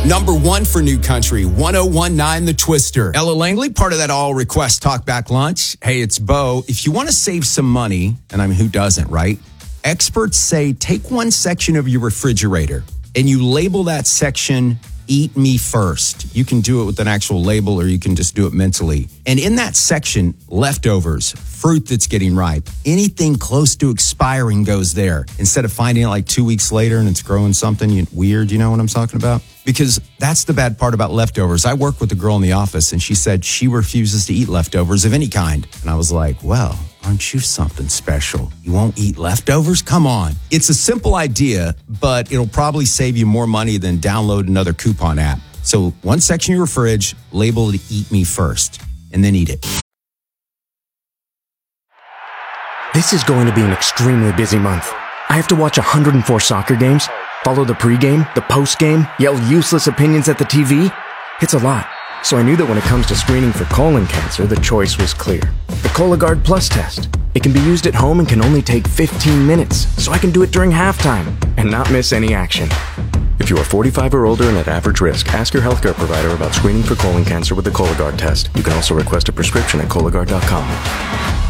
Number one for New Country, 1019 The Twister. Ella Langley, part of that all request talk back lunch. Hey, it's Bo. If you want to save some money, and I mean, who doesn't, right? Experts say take one section of your refrigerator and you label that section Eat Me First. You can do it with an actual label or you can just do it mentally. And in that section, leftovers, fruit that's getting ripe, anything close to expiring goes there. Instead of finding it like 2 weeks later and it's growing something weird, you know what I'm talking about? Because that's the bad part about leftovers. I work with a girl in the office and she said she refuses to eat leftovers of any kind. And I was like, well, aren't you something special? You won't eat leftovers? Come on. It's a simple idea, but it'll probably save you more money than download another coupon app. So one section of your fridge, label it Eat Me First, and then eat it. This is going to be an extremely busy month. I have to watch 104 soccer games, follow the pregame, the postgame, yell useless opinions at the TV. It's a lot. So I knew that when it comes to screening for colon cancer, the choice was clear. The Cologuard Plus test. It can be used at home and can only take 15 minutes, so I can do it during halftime and not miss any action. If you are 45 or older and at average risk, ask your healthcare provider about screening for colon cancer with the Cologuard test. You can also request a prescription at Cologuard.com.